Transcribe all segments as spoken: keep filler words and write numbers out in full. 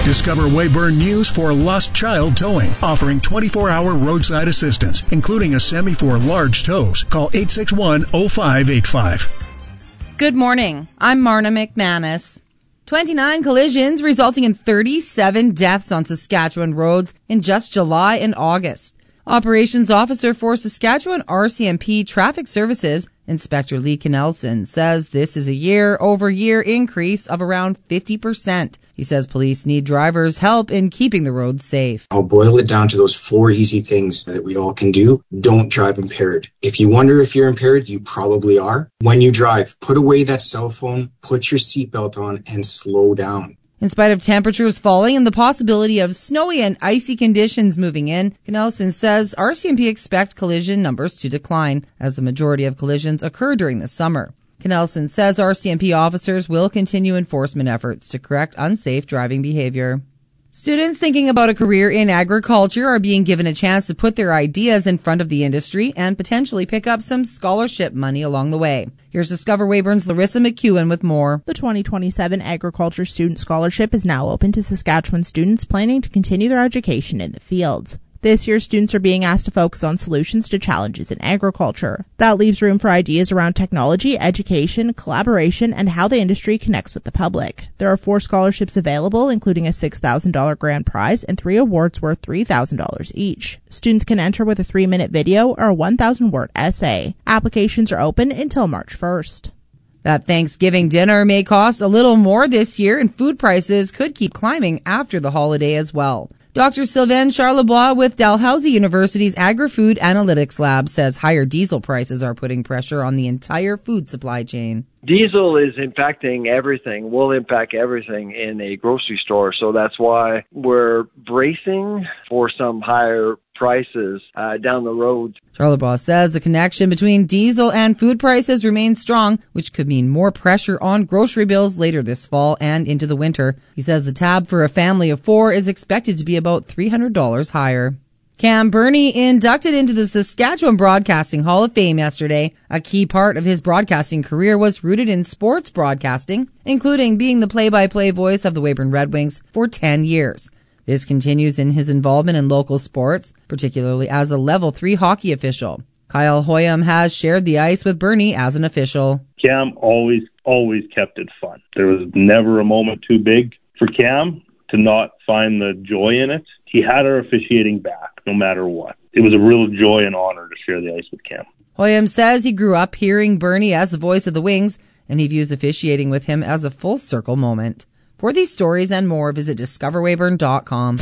Discover Weyburn News for Lost Child Towing, offering twenty-four hour roadside assistance, including a semi for large tows. Call eight six one, oh five eight five. Good morning. I'm Marna McManus. twenty-nine collisions resulting in thirty-seven deaths on Saskatchewan roads in just July and August. Operations Officer for Saskatchewan R C M P Traffic Services, Inspector Lee Knelson, says this is a year-over-year increase of around fifty percent. He says police need drivers' help in keeping the roads safe. I'll boil it down to those four easy things that we all can do. Don't drive impaired. If you wonder if you're impaired, you probably are. When you drive, put away that cell phone, put your seatbelt on, and slow down. In spite of temperatures falling and the possibility of snowy and icy conditions moving in, Knelson says R C M P expects collision numbers to decline as the majority of collisions occur during the summer. Knelson says R C M P officers will continue enforcement efforts to correct unsafe driving behavior. Students thinking about a career in agriculture are being given a chance to put their ideas in front of the industry and potentially pick up some scholarship money along the way. Here's Discover Weyburn's Larissa McEwen with more. The twenty twenty-seven Agriculture Student Scholarship is now open to Saskatchewan students planning to continue their education in the fields. This year, students are being asked to focus on solutions to challenges in agriculture. That leaves room for ideas around technology, education, collaboration, and how the industry connects with the public. There are four scholarships available, including a six thousand dollars grand prize and three awards worth three thousand dollars each. Students can enter with a three-minute video or a one thousand word essay. Applications are open until March first. That Thanksgiving dinner may cost a little more this year, and food prices could keep climbing after the holiday as well. Doctor Sylvain Charlebois with Dalhousie University's Agri-Food Analytics Lab says higher diesel prices are putting pressure on the entire food supply chain. Diesel is impacting everything, will impact everything in a grocery store. So that's why we're bracing for some higher prices uh, down the road. Charlebois says the connection between diesel and food prices remains strong, which could mean more pressure on grocery bills later this fall and into the winter. He says the tab for a family of four is expected to be about three hundred dollars higher. Cam Burney inducted into the Saskatchewan Broadcasting Hall of Fame yesterday. A key part of his broadcasting career was rooted in sports broadcasting, including being the play-by-play voice of the Weyburn Red Wings for ten years. This continues in his involvement in local sports, particularly as a level three hockey official. Kyle Hoyam has shared the ice with Burney as an official. Cam always, always kept it fun. There was never a moment too big for Cam to not find the joy in it. He had our officiating back, no matter what. It was a real joy and honor to share the ice with Cam. Hoyam says he grew up hearing Burney as the voice of the Wings, and he views officiating with him as a full circle moment. For these stories and more, visit discover weyburn dot com.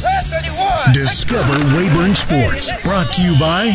Discover Weyburn Sports, brought to you by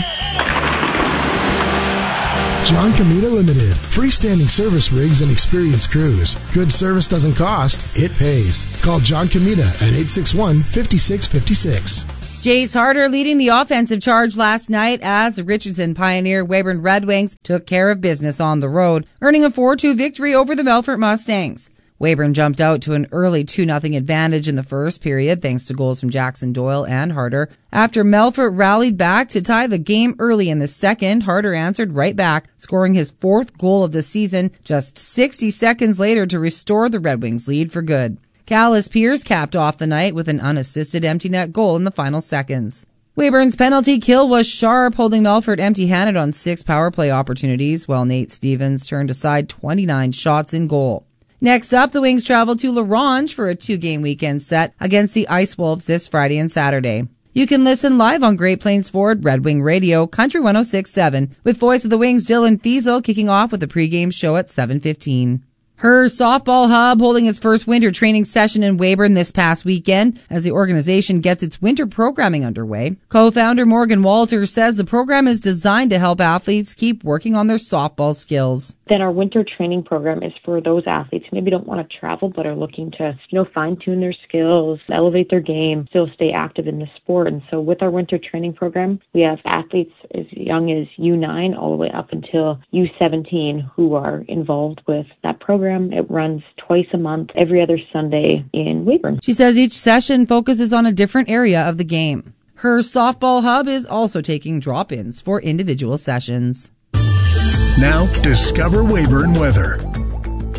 John Comita Limited. Freestanding service rigs and experienced crews. Good service doesn't cost, it pays. Call John Comita at eight six one, five six five six. Jace Harder leading the offensive charge last night as the Richardson Pioneer Weyburn Red Wings took care of business on the road, earning a four two victory over the Melfort Mustangs. Weyburn jumped out to an early two nothing advantage in the first period thanks to goals from Jackson Doyle and Harder. After Melfort rallied back to tie the game early in the second, Harder answered right back, scoring his fourth goal of the season just sixty seconds later to restore the Red Wings lead for good. Callis Pierce capped off the night with an unassisted empty net goal in the final seconds. Weyburn's penalty kill was sharp, holding Melfort empty-handed on six power play opportunities, while Nate Stevens turned aside twenty-nine shots in goal. Next up, the Wings travel to La Ronge for a two-game weekend set against the Ice Wolves this Friday and Saturday. You can listen live on Great Plains Ford Red Wing Radio, Country one oh six point seven, with Voice of the Wings Dylan Fiesel kicking off with a pregame show at seven fifteen. Her Softball Hub holding its first winter training session in Weyburn this past weekend as the organization gets its winter programming underway. Co-founder Morgan Walters says the program is designed to help athletes keep working on their softball skills. Then our winter training program is for those athletes who maybe don't want to travel but are looking to, you know, fine-tune their skills, elevate their game, still stay active in the sport. And so with our winter training program, we have athletes as young as U nine all the way up until U seventeen who are involved with that program. It runs twice a month, every other Sunday in Weyburn. She says each session focuses on a different area of the game. Her Softball Hub is also taking drop-ins for individual sessions. Now, discover Weyburn weather.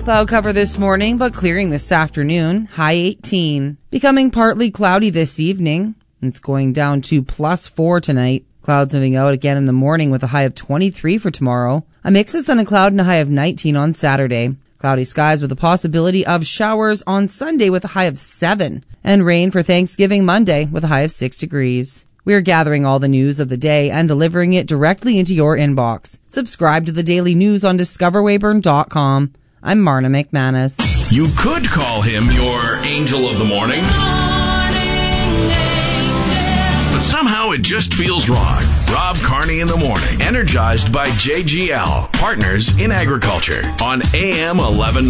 Cloud cover this morning, but clearing this afternoon. High eighteen. Becoming partly cloudy this evening. It's going down to plus four tonight. Clouds moving out again in the morning with a high of twenty-three for tomorrow. A mix of sun and cloud and a high of nineteen on Saturday. Cloudy skies with a possibility of showers on Sunday with a high of seven. And rain for Thanksgiving Monday with a high of six degrees. We are gathering all the news of the day and delivering it directly into your inbox. Subscribe to the daily news on discover weyburn dot com. I'm Marna McManus. You could call him your angel of the morning. But somehow it just feels wrong. Rob Carney in the morning. Energized by J G L. Partners in Agriculture. On A M eleven